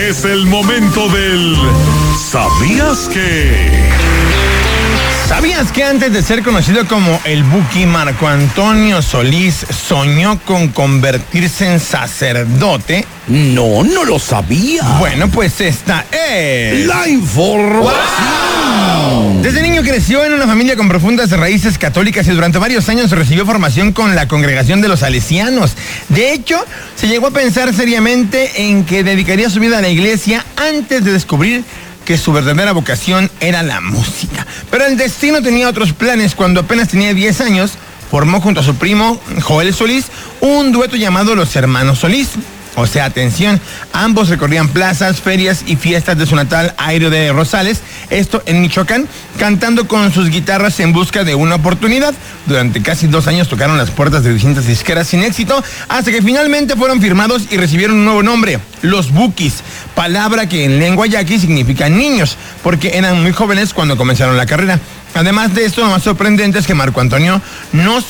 Es el momento del ¿Sabías que? ¿Sabías que antes de ser conocido como el Buki, Marco Antonio Solís soñó con convertirse en sacerdote? No lo sabía. Bueno, pues esta es la información. Desde niño creció en una familia con profundas raíces católicas y durante varios años recibió formación con la congregación de los salesianos. De hecho, se llegó a pensar seriamente en que dedicaría su vida a la iglesia antes de descubrir que su verdadera vocación era la música. Pero el destino tenía otros planes. Cuando apenas tenía 10 años, formó junto a su primo Joel Solís un dueto llamado Los Hermanos Solís. O sea, atención, ambos recorrían plazas, ferias y fiestas de su natal Aire de Rosales, esto en Michoacán, cantando con sus guitarras en busca de una oportunidad. Durante casi 2 años tocaron las puertas de distintas disqueras sin éxito, hasta que finalmente fueron firmados y recibieron un nuevo nombre, Los Bukis, palabra que en lengua yaqui significa niños, porque eran muy jóvenes cuando comenzaron la carrera. Además de esto, lo más sorprendente es que Marco Antonio no